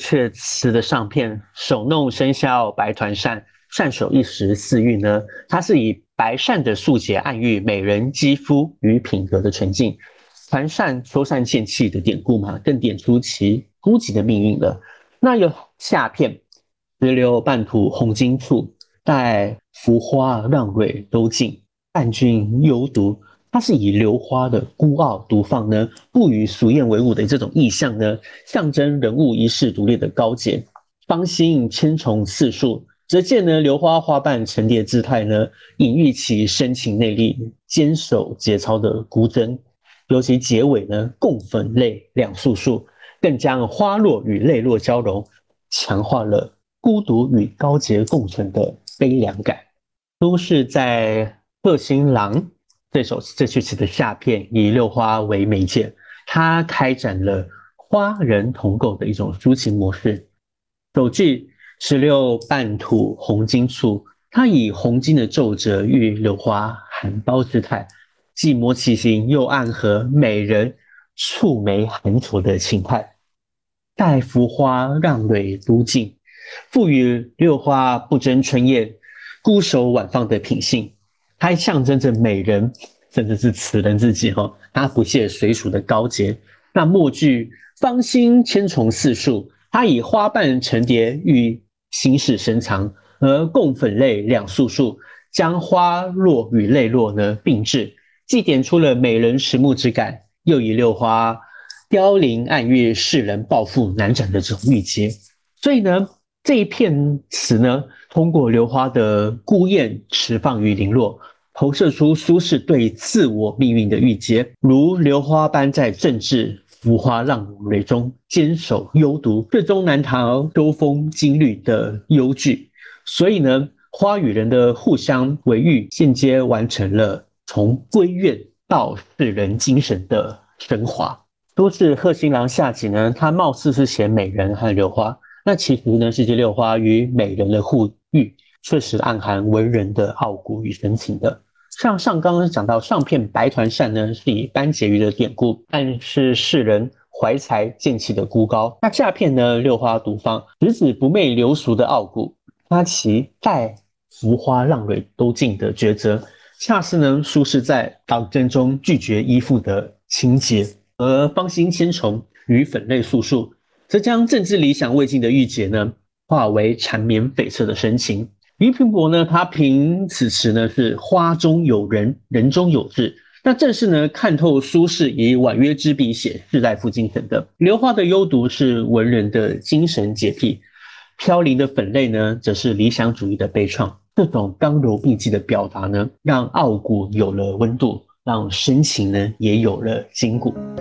阙词的上片，手弄生肖白团扇，扇手一时似玉呢，它是以白扇的素洁暗喻美人肌肤与品格的纯净，团扇秋扇剑气的典故嘛，更点出其孤寂的命运了。那有下片，石榴半吐红巾处，待浮花让蕊都尽，伴君犹独。它是以榴花的孤傲独放呢，不与俗艳为伍的这种意象呢，象征人物一世独立的高洁。芳心千重次数，则见呢榴花花瓣层叠姿态呢，隐喻其深情内力、坚守节操的孤真。尤其结尾呢，共粉泪两素数，更将花落与泪落交融，强化了孤独与高洁共存的悲凉感。都是在《贺新郎》这曲词的下片，以六花为媒介，它开展了花人同构的一种抒情模式。首句石榴半吐红巾处，它以红巾的皱褶喻柳花含苞之态，既摸其形，又暗合美人蹙眉含愁的情态。待浮花让蕊都尽，赋予六花不争春艳、孤守晚放的品性。它象征着美人，甚至是词人自己他不屑随俗的高洁。那末句芳心千重次数，它以花瓣层叠喻心事深藏，而共粉泪两素数，将花落与泪落呢并置，既点出了美人迟暮之感，又以六花凋零暗喻世人抱负难展的这种郁结。所以呢，这一片词呢，通过榴花的孤艳迟放与零落，投射出苏轼对自我命运的郁结，如榴花般在政治浮花浪蕊中坚守幽独，最终难逃秋风金律的忧惧。所以呢，花与人的互相维育，间接完成了从闺怨到世人精神的升华。都是贺新郎下集呢，它貌似是写美人和榴花，那其实呢，是这六花与美人的互遇，确实暗含文人的傲骨与深情的。像刚刚讲到上片白团扇呢，是以班婕妤的典故，暗示世人怀才剑气的孤高。那下片呢，六花独放，直指不媚流俗的傲骨，他其待浮花让蕊都尽的抉择，恰似呢苏轼在党争中拒绝依附的情节。而芳心千重与粉泪素数，则将政治理想未尽的郁结呢，化为缠绵悱恻的深情。俞平伯呢，他评此词呢是花中有人，人中有志。那正是呢看透苏轼以婉约之笔写士大夫精神的。榴花的幽独是文人的精神洁癖，飘零的粉泪呢，则是理想主义的悲怆。这种刚柔并济的表达呢，让傲骨有了温度，让深情呢也有了筋骨。